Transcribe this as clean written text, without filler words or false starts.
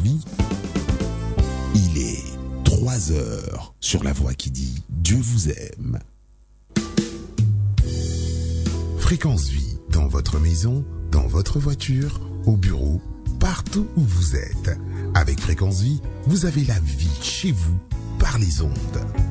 Vie. Il est 3 heures sur la voix qui dit Dieu vous aime. Fréquence Vie, dans votre maison, dans votre voiture, au bureau, partout où vous êtes. Avec Fréquence Vie, vous avez la vie chez vous par les ondes.